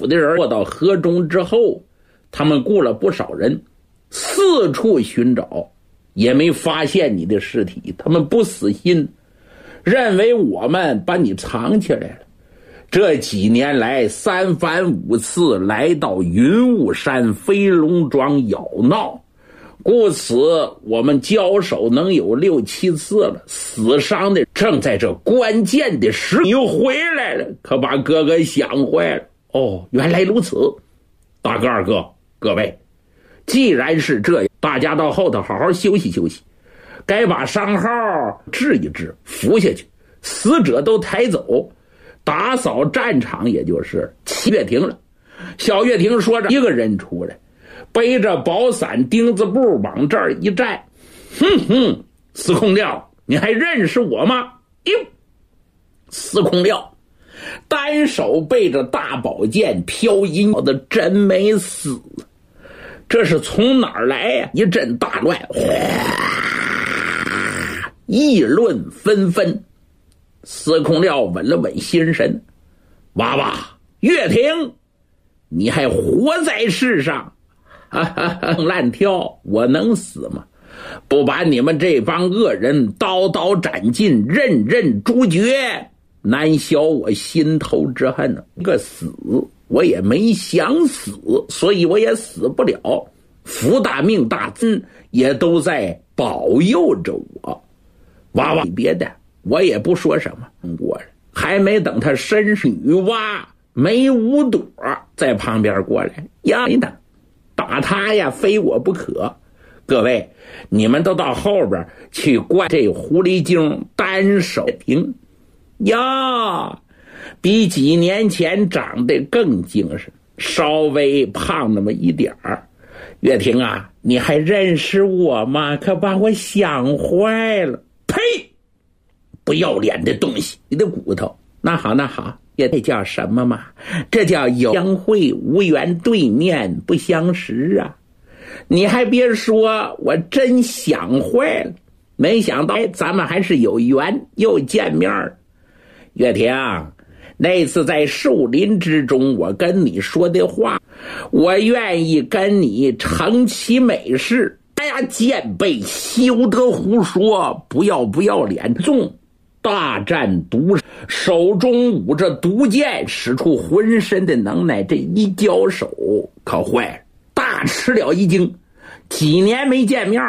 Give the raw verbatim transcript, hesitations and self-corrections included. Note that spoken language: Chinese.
府的人过到河中之后，他们雇了不少人，四处寻找，也没发现你的尸体。他们不死心，认为我们把你藏起来了。这几年来三番五次来到云雾山飞龙庄咬闹，故此我们交手能有六七次了，死伤的正在这关键的时候，你又回来了，可把哥哥想坏了。哦，原来如此。大哥二哥，各位，既然是这样，大家到后头好好休息休息，该把伤号治一治，服下去，死者都抬走，打扫战场，也就是七月亭了。小月亭说着，一个人出来，背着宝伞钉子步往这儿一站，哼哼，司空廖，你还认识我吗？哟，司空廖单手背着大宝剑飘银的，真没死。这是从哪儿来呀？一阵大乱，议论纷纷。司空廖稳了稳心神，娃娃月亭，你还活在世上，哈哈哈，乱跳，我能死吗？不把你们这帮恶人刀刀斩尽，任任诛绝，难消我心头之恨。个死我也没想死，所以我也死不了。福大命大尊也都在保佑着我。娃娃别的我也不说什么，过来还没等他身是女娲梅五朵在旁边过来，呀你等打他呀，非我不可。各位，你们都到后边去观这狐狸精单手停呀，比几年前长得更精神，稍微胖那么一点儿。月亭啊，你还认识我吗？可把我想坏了。呸！不要脸的东西，你的骨头。那好那好，也这叫什么嘛？这叫有相会无缘，对面不相识啊。你还别说，我真想坏了，没想到咱们还是有缘又见面。月亭，那次在树林之中我跟你说的话，我愿意跟你成其美事。哎呀，剑辈休得胡说，不要不要脸，纵大战毒，手中舞着毒剑，使出浑身的能耐，这一交手可坏了，大吃了一惊。几年没见面，